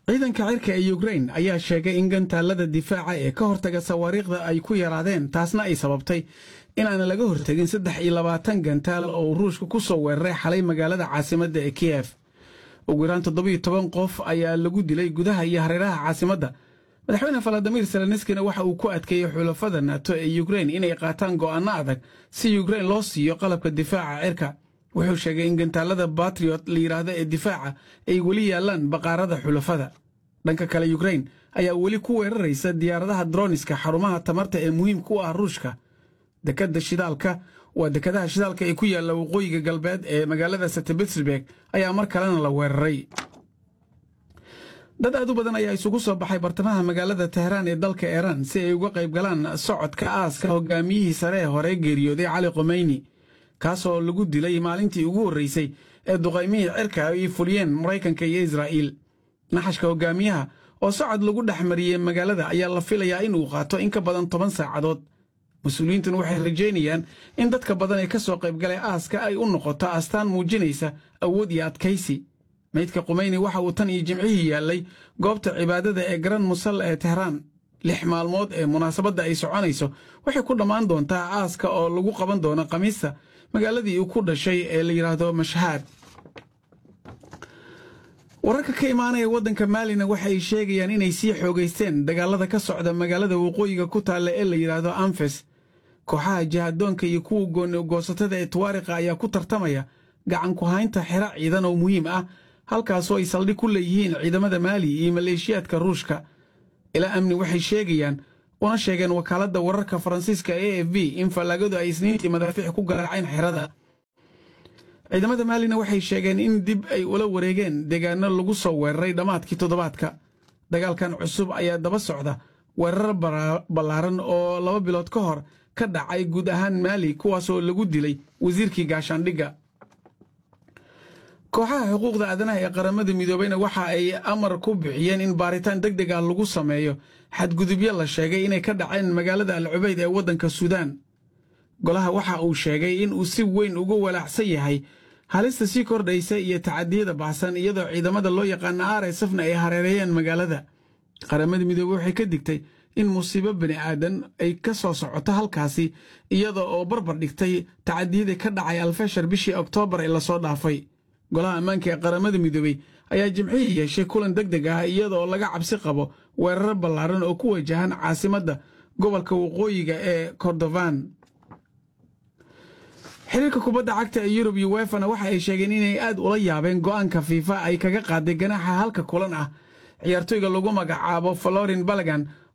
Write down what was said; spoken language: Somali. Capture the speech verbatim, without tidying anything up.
ciidanka cirka ee Ukraine ayaa sheegay in gantaalada difaaca ee ka hortaga sawaariikhda ay ku yaraadeen taasna ay sababtay in aan laga hortagin saddex iyo labaatan gantaal oo Ruushka ku soo weeraray xalay magaalada caasimadda ee Kiev. ugu yaraan toddoba iyo toban qof ayaa lagu dilay gudaha iyo hareeraha caasimadda. madaxweyne Volodymyr Zelensky waxa uu ku adkeeyay xulafada NATO ee Ukraine inay qaataan go'aano adag si Ukraine loo siiyo qalabka difaaca cirka. wuxuu sheegay in gantaalada Patriot la yiraahdo ee difaaca ay weli yaalaan baqaarada xulafada. dhanka kale Ukraine ayaa weli ku weeraraysa diyaaradaha droniska xarumaha tamarta ee muhiimka u ah Ruushka. dekada shidaalka waa dekadaha shidaalka ee ku yaala waqooyiga galbeed ee magaalada Saint Petersburg ayaa mar kalena la weeraray. dad aad u badan ayaa isugu soo baxay bartamaha magaalada Tehran ee dalka Iran si ay uga qayb galaan socodka aaska hogaamiyihii sare ee hore geeriyooday Cali Khomeini, kaasoo lagu dilay maalintii ugu horeysay ee duqaymihii cirka ay fuliyeen Mareykanka iyo Israa'iil. naxashka hogaamiyaha oo socod lagu dhaxmariyay magaalada ayaa la filayaa in uu qaato in ka badan toban saacadood. mas'uuliyiintu waxay rajeynayaan in dadka badan ee ka soo qayb galay aaska ay u noqoto astaan muujinaysa awood iyo adkaysi. meydka Khomeini waxa uu tan iyo jimcihii yaalay goobta cibaadada ee Grand Musalla ee Tehran. lix maalmood ee munaasabadda ay soconayso waxay ku dhammaan doontaa aaska oo lagu qaban doono Khamiista magaaladii uu ku dhashay ee la yiraahdo Mashhad. wararka ka imaanaya waddanka Maalina waxay sheegayaan inay sii xoogaysteen dagaalada ka socda magaalada waqooyiga ku taalla ee la yiraahdo Anfes. kooxaha jihadoonka iyo kuwa goosaatada ee Tuwaariqa ayaa ku tartamaya gacan ku haynta xira ciidan oo muhiim ah halkaasoo ay saldhig ku leeyihiin ciidamada Maali iyo maleeshiyaadka Ruushka. ilaa amni waxay sheegayaan una sheegeen wakaaladda wararka Faransiiska A F P in fallaagadu ay isniintii madaafiic ku garaaceen xirada. ciidamada Maalina waxay sheegeen in dib ay ula wareegeen deegaano lagu soo weeraray dhamaadkii toddobaadka. dagaalkan cusub ayaa daba socda weerar ballaaran oo laba bilood ka hor ka dhacay guud ahaan Maali kuwaasoo lagu dilay wasiirkii gaashaandhigga. kooxaha xuquuqda aadanaha ee qaramada midoobeyna waxa ay amar ku bixiyeen in baaritaan degdeg ah lagu sameeyo xadgudubyo la sheegay inay ka dhaceen magaalada Al Ubayd ee waddanka Suudaan. golaha waxa uu sheegay in uu si weyn uga walaacsan yahay halista sii kordhaysa iyo tacadiyada baxsan iyadoo ciidamada loo yaqaan R S F-na ay hareereeyeen magaalada. qaramada midoobey waxay ka digtay in musiibo bani aadan ay ka soo socoto halkaasi iyada oo barbar dhigtay tacadiyada ka dhacay Al-Fashar bishii Oktoobar ee la soo dhaafay. golaha ammaanka ee qaramada midoobey ayaa jimcihii yeeshay kulan degdeg ah iyadoo laga cabsi qabo weerar ballaaran oo ku wajahan caasimadda gobolka waqooyiga ee Kordofan. xiriirka kubadda cagta ee Yurub iyo UEFA waxa ay sheegeen inay aad ula yaabeen go'aanka FIFA ay kaga qaaday ganaaxa halka kulan ah ciyaartoyga lagu magacaabo Florin Balogun